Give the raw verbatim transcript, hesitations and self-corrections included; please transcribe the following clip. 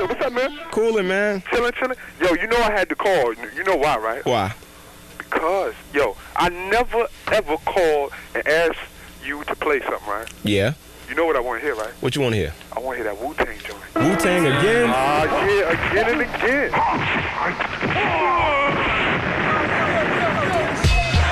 What's up, man? Cooling, man. Chilling, chilling. Yo, you know I had to call. You know why, right? Why? Because, yo, I never, ever called and asked you to play something, right? Yeah. You know what I want to hear, right? What you want to hear? I want to hear that Wu-Tang joint. Wu-Tang again? Ah, uh, yeah, again and again.